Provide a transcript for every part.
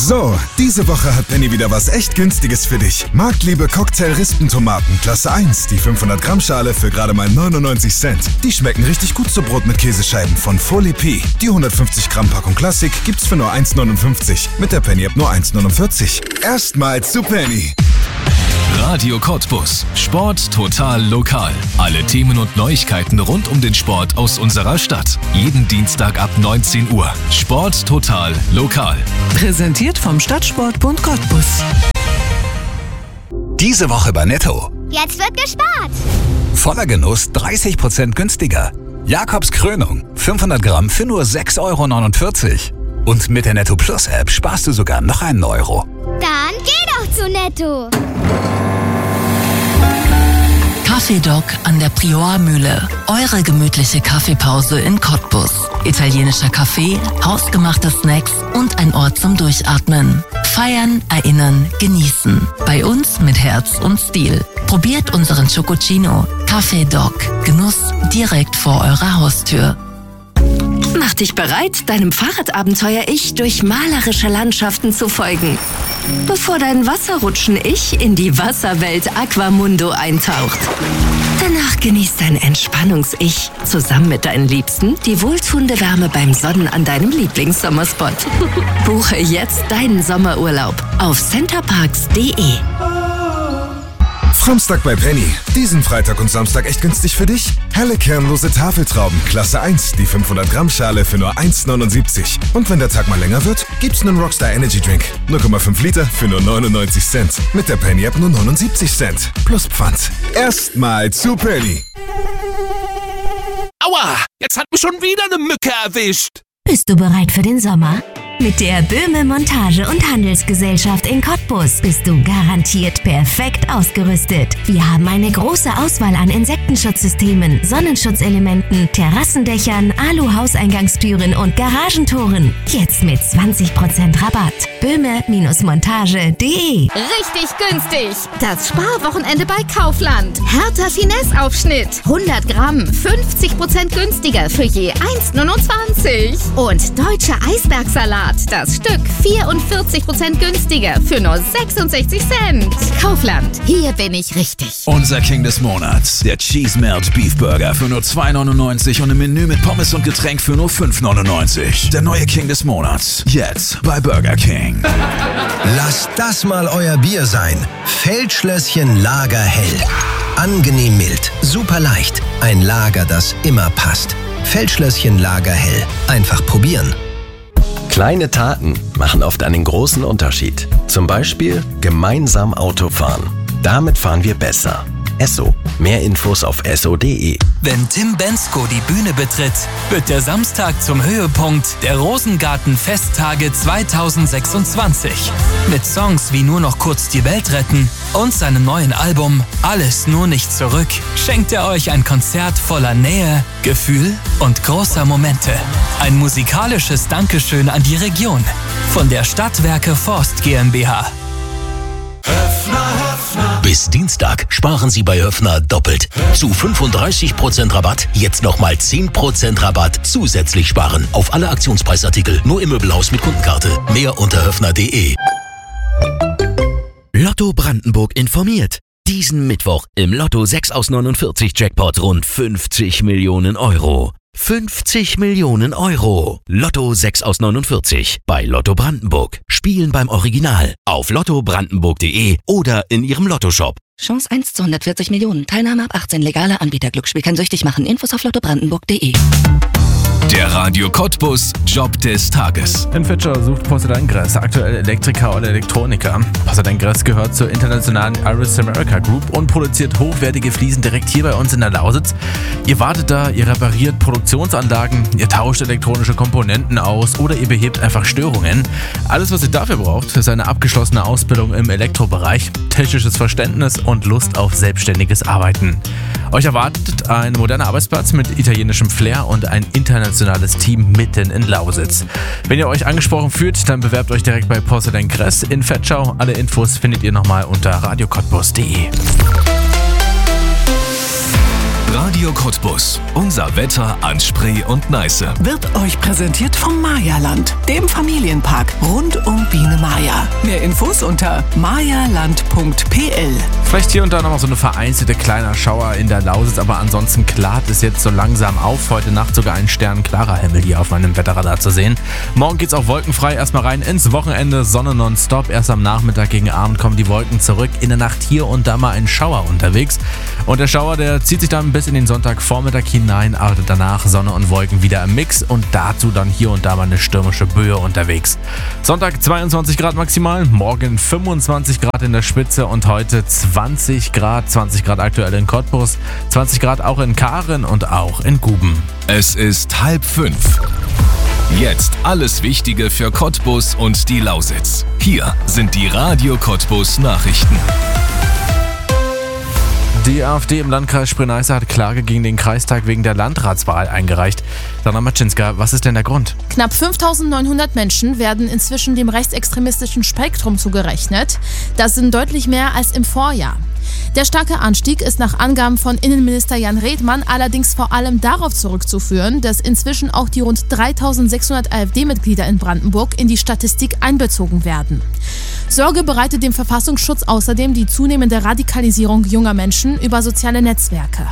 So, diese Woche hat Penny wieder was echt Günstiges für dich. Marktliebe Cocktail-Rispentomaten, Klasse 1, die 500 Gramm Schale für gerade mal 99 Cent. Die schmecken richtig gut zu Brot mit Käsescheiben von Folie P. Die 150 Gramm Packung Klassik gibt's für nur 1,59. Mit der Penny-App nur 1,49. Erstmals zu Penny. Radio Cottbus. Sport total lokal. Alle Themen und Neuigkeiten rund um den Sport aus unserer Stadt. Jeden Dienstag ab 19 Uhr. Sport total lokal. Präsentiert vom Stadtsportbund Cottbus. Diese Woche bei Netto. Jetzt wird gespart. Voller Genuss 30% günstiger. Jakobs Krönung 500 Gramm für nur 6,49 €. Und mit der Netto Plus App sparst du sogar noch einen Euro. Dann geh doch zu Netto. Kaffeedoc an der Priormühle. Eure gemütliche Kaffeepause in Cottbus. Italienischer Kaffee, hausgemachte Snacks und ein Ort zum Durchatmen. Feiern, erinnern, genießen. Bei uns mit Herz und Stil. Probiert unseren Chococino. Kaffeedoc. Genuss direkt vor eurer Haustür. Mach dich bereit, deinem Fahrradabenteuer-Ich durch malerische Landschaften zu folgen. Bevor dein Wasserrutschen-Ich in die Wasserwelt Aquamundo eintaucht. Danach genießt dein Entspannungs-Ich zusammen mit deinen Liebsten die wohltuende Wärme beim Sonnen an deinem Lieblingssommerspot. Buche jetzt deinen Sommerurlaub auf centerparks.de. Samstag bei Penny. Diesen Freitag und Samstag echt günstig für dich? Helle kernlose Tafeltrauben, Klasse 1, die 500 Gramm Schale für nur 1,79. Und wenn der Tag mal länger wird, gibt's einen Rockstar Energy Drink. 0,5 Liter für nur 99 Cent. Mit der Penny-App nur 79 Cent. Plus Pfand. Erstmal zu Penny. Aua, jetzt hat mich schon wieder eine Mücke erwischt. Bist du bereit für den Sommer? Mit der Böhme Montage- und Handelsgesellschaft in Cottbus bist du garantiert perfekt ausgerüstet. Wir haben eine große Auswahl an Insektenschutzsystemen, Sonnenschutzelementen, Terrassendächern, Alu-Hauseingangstüren und Garagentoren. Jetzt mit 20% Rabatt. Böhme-montage.de. Richtig günstig. Das Sparwochenende bei Kaufland. Hertha Finesse-Aufschnitt. 100 Gramm, 50% günstiger für je 1,29. Und deutscher Eisbergsalat. Das Stück 44% günstiger für nur 66 Cent. Kaufland, hier bin ich richtig. Unser King des Monats, der Cheese Melt Beef Burger für nur 2,99 und ein Menü mit Pommes und Getränk für nur 5,99. Der neue King des Monats, jetzt bei Burger King. Lasst das mal euer Bier sein. Feldschlösschen Lager Hell. Angenehm mild, super leicht. Ein Lager, das immer passt. Feldschlösschen Lager Hell. Einfach probieren. Kleine Taten machen oft einen großen Unterschied. Zum Beispiel gemeinsam Auto fahren. Damit fahren wir besser. Esso. Mehr Infos auf esso.de. Wenn Tim Bensko die Bühne betritt, wird der Samstag zum Höhepunkt der Rosengarten-Festtage 2026. Mit Songs wie Nur noch kurz die Welt retten und seinem neuen Album Alles nur nicht zurück schenkt er euch ein Konzert voller Nähe, Gefühl und großer Momente. Ein musikalisches Dankeschön an die Region von der Stadtwerke Forst GmbH. Bis Dienstag sparen Sie bei Höffner doppelt. Zu 35% Rabatt, jetzt nochmal 10% Rabatt zusätzlich sparen. Auf alle Aktionspreisartikel, nur im Möbelhaus mit Kundenkarte. Mehr unter höffner.de. Lotto Brandenburg informiert. Diesen Mittwoch im Lotto 6 aus 49 Jackpot rund 50 Millionen Euro. 50 Millionen Euro. Lotto 6 aus 49 bei Lotto Brandenburg. Spielen beim Original auf lottobrandenburg.de oder in Ihrem Lottoshop. Chance 1 zu 140 Millionen. Teilnahme ab 18. Legaler Anbieter. Glücksspiel kann süchtig machen. Infos auf lottobrandenburg.de. Der Radio Cottbus Job des Tages. In Fitcher sucht Poseidon Gress aktuell Elektriker oder Elektroniker. Poseidon Gress gehört zur internationalen Iris America Group und produziert hochwertige Fliesen direkt hier bei uns in der Lausitz. Ihr wartet da, ihr repariert Produktionsanlagen, ihr tauscht elektronische Komponenten aus oder ihr behebt einfach Störungen. Alles, was ihr dafür braucht, ist eine abgeschlossene Ausbildung im Elektrobereich, technisches Verständnis und Lust auf selbstständiges Arbeiten. Euch erwartet ein moderner Arbeitsplatz mit italienischem Flair und ein internationales Team mitten in Lausitz. Wenn ihr euch angesprochen fühlt, dann bewerbt euch direkt bei Poseidon Gress in Vetschau. Alle Infos findet ihr nochmal unter radiocottbus.de. Radio Cottbus. Unser Wetter an Spree und Neiße. Wird euch präsentiert vom Mayaland, dem Familienpark rund um Biene Maya. Mehr Infos unter mayaland.pl. Vielleicht hier und da noch so eine vereinzelte kleiner Schauer in der Lausitz, aber ansonsten klart es jetzt so langsam auf. Heute Nacht sogar ein sternklarer Himmel hier auf meinem Wetterradar zu sehen. Morgen geht's auch wolkenfrei erstmal rein ins Wochenende, Sonne nonstop. Erst am Nachmittag gegen Abend kommen die Wolken zurück. In der Nacht hier und da mal ein Schauer unterwegs. Und der Schauer, der zieht sich dann bis in den Sonntagvormittag hinein, aber danach Sonne und Wolken wieder im Mix und dazu dann hier und da mal eine stürmische Böe unterwegs. Sonntag 22 Grad maximal, morgen 25 Grad in der Spitze und heute 20 Grad aktuell in Cottbus, 20 Grad auch in Karen und auch in Guben. Es ist 4:30. Jetzt alles Wichtige für Cottbus und die Lausitz. Hier sind die Radio Cottbus Nachrichten. Die AfD im Landkreis Spree-Neiße hat Klage gegen den Kreistag wegen der Landratswahl eingereicht. Sandra Matschinska, was ist denn der Grund? Knapp 5.900 Menschen werden inzwischen dem rechtsextremistischen Spektrum zugerechnet. Das sind deutlich mehr als im Vorjahr. Der starke Anstieg ist nach Angaben von Innenminister Jan Redmann allerdings vor allem darauf zurückzuführen, dass inzwischen auch die rund 3.600 AfD-Mitglieder in Brandenburg in die Statistik einbezogen werden. Sorge bereitet dem Verfassungsschutz außerdem die zunehmende Radikalisierung junger Menschen über soziale Netzwerke.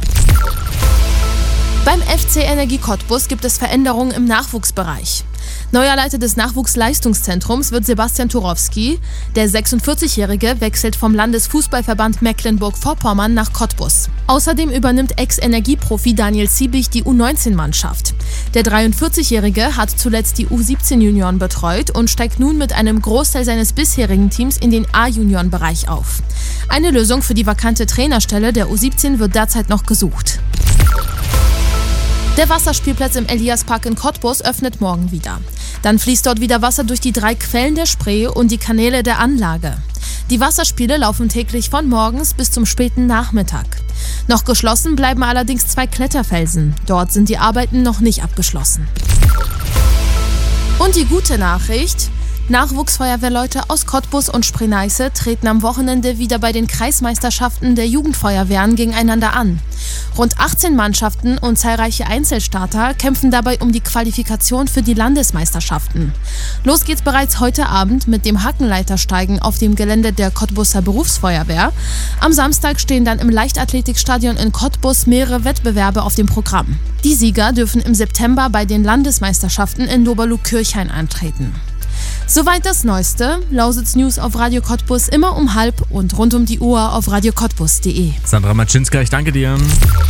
Beim FC Energie Cottbus gibt es Veränderungen im Nachwuchsbereich. Neuer Leiter des Nachwuchsleistungszentrums wird Sebastian Turowski. Der 46-Jährige wechselt vom Landesfußballverband Mecklenburg-Vorpommern nach Cottbus. Außerdem übernimmt Ex-Energieprofi Daniel Ziebig die U19-Mannschaft. Der 43-Jährige hat zuletzt die U17-Junioren betreut und steigt nun mit einem Großteil seines bisherigen Teams in den A-Junioren-Bereich auf. Eine Lösung für die vakante Trainerstelle der U17 wird derzeit noch gesucht. Der Wasserspielplatz im Eliaspark in Cottbus öffnet morgen wieder. Dann fließt dort wieder Wasser durch die 3 Quellen der Spree und die Kanäle der Anlage. Die Wasserspiele laufen täglich von morgens bis zum späten Nachmittag. Noch geschlossen bleiben allerdings 2 Kletterfelsen. Dort sind die Arbeiten noch nicht abgeschlossen. Und die gute Nachricht: Nachwuchsfeuerwehrleute aus Cottbus und Spree-Neiße treten am Wochenende wieder bei den Kreismeisterschaften der Jugendfeuerwehren gegeneinander an. Rund 18 Mannschaften und zahlreiche Einzelstarter kämpfen dabei um die Qualifikation für die Landesmeisterschaften. Los geht's bereits heute Abend mit dem Hackenleitersteigen auf dem Gelände der Cottbuser Berufsfeuerwehr. Am Samstag stehen dann im Leichtathletikstadion in Cottbus mehrere Wettbewerbe auf dem Programm. Die Sieger dürfen im September bei den Landesmeisterschaften in Doberlug-Kirchhain antreten. Soweit das Neueste. Lausitz News auf Radio Cottbus immer um 12:30 und rund um die Uhr auf radiocottbus.de. Sandra Matschinska, ich danke dir.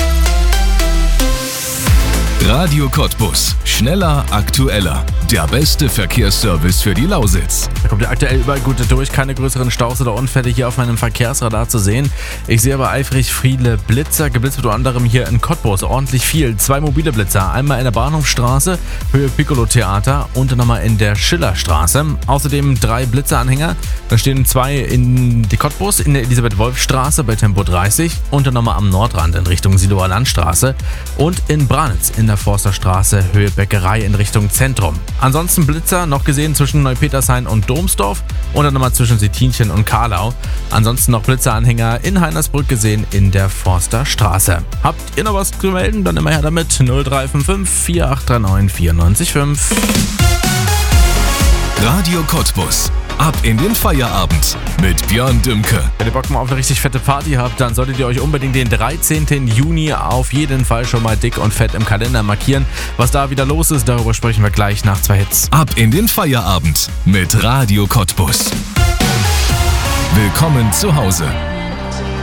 Radio Cottbus. Schneller, aktueller. Der beste Verkehrsservice für die Lausitz. Da kommt ja aktuell überall gut durch, keine größeren Staus oder Unfälle hier auf meinem Verkehrsradar zu sehen. Ich sehe aber eifrig viele Blitzer, geblitzt unter anderem hier in Cottbus, ordentlich viel. 2 mobile Blitzer, einmal in der Bahnhofstraße, Höhe Piccolo-Theater und nochmal in der Schillerstraße. Außerdem 3 Blitzeranhänger, da stehen 2 in die Cottbus, in der Elisabeth-Wolf-Straße bei Tempo 30 und dann nochmal am Nordrand in Richtung Siloer Landstraße und in Branitz in der Forsterstraße, Höhe Bäckerei in Richtung Zentrum. Ansonsten Blitzer noch gesehen zwischen Neupetershain und Domsdorf und dann nochmal zwischen Sittinchen und Karlau. Ansonsten noch Blitzeranhänger in Heinersbrück gesehen in der Forsterstraße. Habt ihr noch was zu melden? Dann immer her damit 0355 4839 945. Radio Cottbus. Ab in den Feierabend mit Björn Dümke. Wenn ihr Bock mal auf eine richtig fette Party habt, dann solltet ihr euch unbedingt den 13. Juni auf jeden Fall schon mal dick und fett im Kalender markieren. Was da wieder los ist, darüber sprechen wir gleich nach 2 Hits. Ab in den Feierabend mit Radio Cottbus. Willkommen zu Hause.